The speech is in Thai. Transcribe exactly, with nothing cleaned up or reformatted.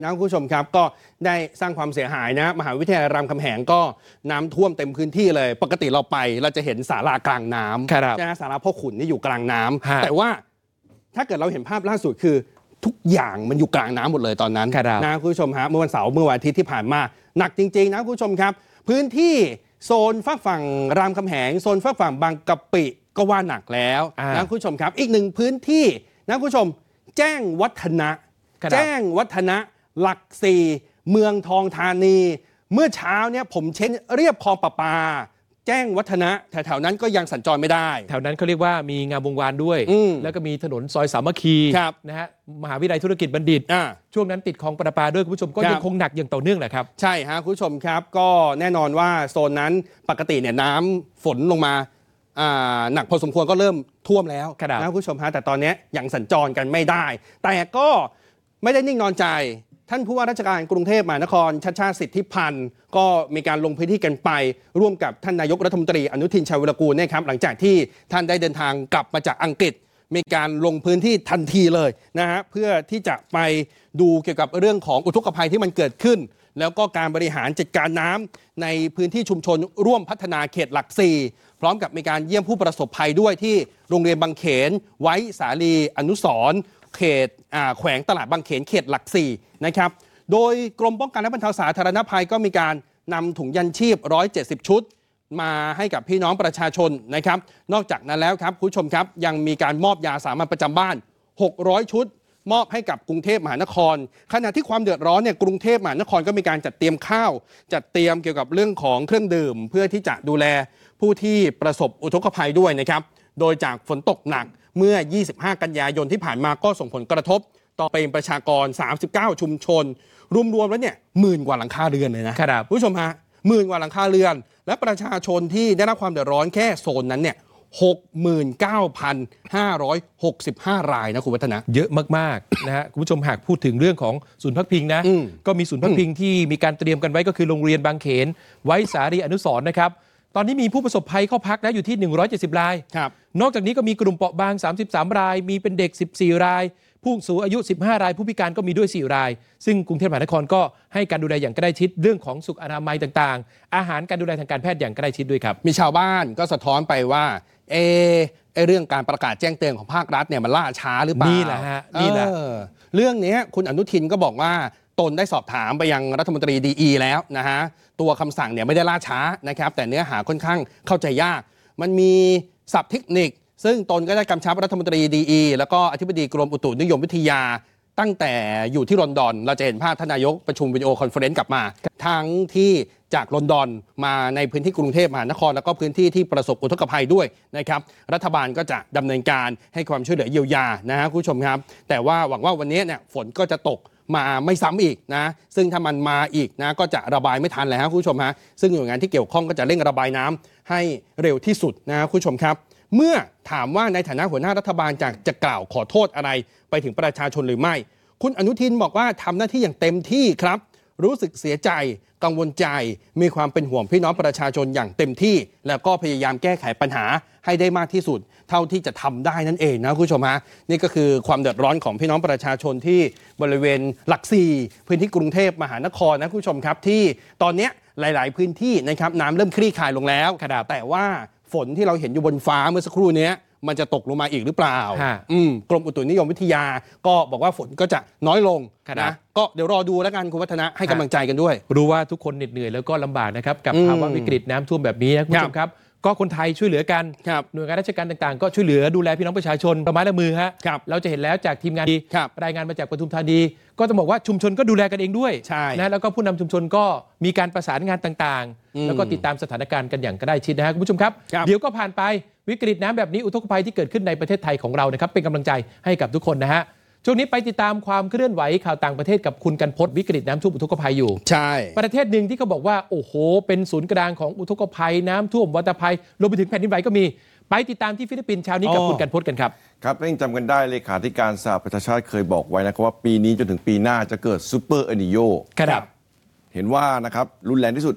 นะคุณผู้ชมครับก็ได้สร้างความเสียหายนะมหาวิทยาลัยรามคำแหงก็น้ำท่วมเต็มพื้นที่เลยปกติเราไปเราจะเห็นศาลากลางน้ำใช่ไหมศาลาพ่อขุนนี่อยู่กลางน้ำแต่ว่าถ้าเกิดเราเห็นภาพล่าสุดคือทุกอย่างมันอยู่กลางน้ำหมดเลยตอนนั้นนะคุณผู้ชมฮะเมื่อวันเสาร์เมื่อวันอาทิตย์ที่ผ่านมาหนักจริงๆนะคุณผู้ชมครับพื้นที่โซนฝั่งฝั่งรามคำแหงโซนฝั่งฝั่งบางกะปิก็ว่าหนักแล้วนะคุณผู้ชมครับอีกหนึ่งพื้นที่นะคุณผู้ชมแจ้งวัฒนะแจ้งวัฒนะหลักสี่เมืองทองธานีเมื่อเช้าเนี่ยผมเช็ดเรียบคลองประปาแจ้งวัฒนะแถวๆนั้นก็ยังสัญจรไม่ได้แถวนั้นเขาเรียกว่ามีงามวงวานด้วยแล้วก็มีถนนซอยสามัคคีนะฮะมหาวิทยาลัยธุรกิจบัณฑิตช่วงนั้นติดคลองประปาด้วยคุณผู้ชมก็ยังคงหนักอย่างต่อเนื่องแหละครับใช่ฮะคุณผู้ชมครับก็แน่นอนว่าโซนนั้นปกติเนี่ยน้ำฝนลงมาหนักพอสมควรก็เริ่มท่วมแล้วนะคุณผู้ชมฮะแต่ตอนนี้ยังสัญจรกันไม่ได้แต่ก็ไม่ได้นิ่งนอนใจท่านผู้ว่าราชการกรุงเทพมหานครชัชชาติสิทธิพันธ์ก็มีการลงพื้นที่กันไปร่วมกับท่านนายกรัฐมนตรีอนุทินชาญวิรากูลเนี่ยครับหลังจากที่ท่านได้เดินทางกลับมาจากอังกฤษมีการลงพื้นที่ทันทีเลยนะฮะเพื่อที่จะไปดูเกี่ยวกับเรื่องของอุทกภัยที่มันเกิดขึ้นแล้วก็การบริหารจัดการน้ำในพื้นที่ชุมชนร่วมพัฒนาเขตหลักสี่พร้อมกับมีการเยี่ยมผู้ประสบภัยด้วยที่โรงเรียนบางเขนไว้สาลีอนุสรณ์เขตแขวงตลาดบางเขนเขตหลักสี่นะครับโดยกรมป้องกันและบรรเทาสาธารณภัยก็มีการนำถุงยันชีพหนึ่งร้อยเจ็ดสิบชุดมาให้กับพี่น้องประชาชนนะครับนอกจากนั้นแล้วครับคุณผู้ชมครับยังมีการมอบยาสามัญประจำบ้านหกร้อยชุดมอบให้กับกรุงเทพมหานครขณะที่ความเดือดร้อนเนี่ยกรุงเทพมหานครก็มีการจัดเตรียมข้าวจัดเตรียมเกี่ยวกับเรื่องของเครื่องดื่มเพื่อที่จะดูแลผู้ที่ประสบอุทกภัยด้วยนะครับโดยจากฝนตกหนักเมื่อยี่สิบห้ากันยายนที่ผ่านมาก็ส่งผลกระทบต่อเป็นประชากรสามสิบเก้าชุมชนรวมๆแล้วเนี่ยหมื่นกว่าหลังคาเรือนเลยนะครับผู้ชมฮะหมื่นกว่าหลังคาเรือนและประชาชนที่ได้รับความเดือดร้อนแค่โซนนั้นเนี่ยหกหมื่นเก้าพันห้าร้อยหกสิบห้ารายนะคุณวัฒนะเยอะมากๆนะฮะคุณผู้ชมหากพูดถึงเรื่องของศูนย์พักพิงนะก็มีศูนย์พักพิงที่มีการเตรียมกันไว้ก็คือโรงเรียนบางเขนไว้สาลีอนุสรณ์นะครับตอนนี้มีผู้ประสบภัยเข้าพักนะอยู่ที่หนึ่งร้อยเจ็ดสิบรายนอกจากนี้ก็มีกลุ่มเปราะบางสามสิบสามรายมีเป็นเด็กสิบสี่รายผู้สูงอายุสิบห้ารายผู้พิการก็มีด้วยสี่รายซึ่งกรุงเทพมหานครก็ให้การดูแลอย่างใกล้ชิดเรื่องของสุขอนามัยต่างๆอาหารการดูแลทางการแพทย์อย่างใกล้ชิดด้วยครับมีชาวบ้านก็สะท้อนไปว่าเอไอเรื่องการประกาศแจ้งเตือนของภาครัฐเนี่ยมันล่าช้าหรือเปล่านี่แหละฮะนี่แหละเรื่องนี้คุณอนุทินก็บอกว่าตนได้สอบถามไปยังรัฐมนตรีดีอีแล้วนะฮะตัวคำสั่งเนี่ยไม่ได้ล่าช้านะครับแต่เนื้อหาค่อนข้างเข้าใจยากมันมีศัพท์เทคนิคซึ่งตนก็ได้กำชับรัฐมนตรีดีอีแล้วก็อธิบดีกรมอุตุนิยมวิทยาตั้งแต่อยู่ที่ลอนดอนเราจะเห็นภาพท่านนายกประชุมวิดีโอคอนเฟอเรนซ์กลับมาทั้งที่จากลอนดอนมาในพื้นที่กรุงเทพมหานครแล้วก็พื้นที่ที่ประสบอุทกภัยด้วยนะครับรัฐบาลก็จะดำเนินการให้ความช่วยเหลือเยียวยานะฮะคุณผู้ชมครับแต่ว่าหวังว่าวันนี้เนี่ยฝนก็จะตกมาไม่ซ้ำอีกนะซึ่งถ้ามันมาอีกนะก็จะระบายไม่ทันเลยครับคุณผู้ชมฮะซึ่งหน่วยงานที่เกี่ยวข้องก็จะเร่งระบายน้ำให้เร็วที่สุดนะคุณผู้ชมครับเมื่อถามว่าในฐานะหัวหน้ารัฐบาลจะจะกล่าวขอโทษอะไรไปถึงประชาชนหรือไม่คุณอนุทินบอกว่าทำหน้าที่อย่างเต็มที่ครับรู้สึกเสียใจกังวลใจมีความเป็นห่วงพี่น้องประชาชนอย่างเต็มที่แล้วก็พยายามแก้ไขปัญหาให้ได้มากที่สุดเท่าที่จะทำได้นั่นเองนะคุณผู้ชมฮะนี่ก็คือความเดือดร้อนของพี่น้องประชาชนที่บริเวณหลักสี่พื้นที่กรุงเทพมหานครนะคุณผู้ชมครับที่ตอนนี้หลายๆพื้นที่นะครับน้ำเริ่มคลี่คลายลงแล้วแต่ว่าฝนที่เราเห็นอยู่บนฟ้าเมื่อสักครู่นี้มันจะตกลงมาอีกหรือเปล่ากรมอุตุนิยมวิทยาก็บอกว่าฝนก็จะน้อยลงนะก็เดี๋ยวรอดูแล้วกันคุณวัฒนะให้กำลังใจกันด้วยรู้ว่าทุกคนเหน็ดเหนื่อยแล้วก็ลำบากนะครับกับภาวะวิกฤตน้ำท่วมแบบนี้นะคุณผู้ชมครับก็คนไทยช่วยเหลือกันหน่วยงานราชการต่างๆก็ช่วยเหลือดูแลพี่น้องประชาชนประมาณละมือฮะเราจะเห็นแล้วจากทีมงานรายงานมาจากปทุมธานีก็ต้องบอกว่าชุมชนก็ดูแลกันเองด้วยนะแล้วก็ผู้นำชุมชนก็มีการประสานงานต่างๆแล้วก็ติดตามสถานการณ์กันอย่างใกล้ชิดนะฮะคุณผู้ชมครับเดี๋ยวก็ผ่านไปวิกฤตน้ำแบบนี้อุทกภัยที่เกิดขึ้นในประเทศไทยของเรานะครับเป็นกำลังใจให้กับทุกคนนะฮะช่วงนี้ไปติดตามความเคลื่อนไหวข่าวต่างประเทศกับคุณกันพจน์วิกฤตน้ำท่วมอุทกภัยอยู่ใช่ประเทศหนึ่งที่เขาบอกว่าโอ้โหเป็นศูนย์กลางของอุทกภัยน้ำท่วมวัฏภัยรวมไปถึงแผ่นดินไหวก็มีไปติดตามที่ฟิลิปปินส์เช้านี้กับคุณกันพจน์กันครับครับถ้ายังจำกันได้เลขาธิการสหประชาชาติเคยบอกไว้นะครับว่าปีนี้จนถึงปีหน้าจะเกิดซูเปอร์เอลนิโญครับเห็นว่านะครับรุนแรงที่สุด